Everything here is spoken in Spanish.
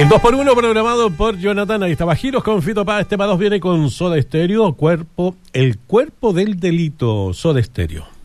El 2x1 programado por Jonathan. Ahí estaba Giros con Fito Páez. Tema 2 viene con Soda Stereo. El cuerpo del delito, Soda Stereo.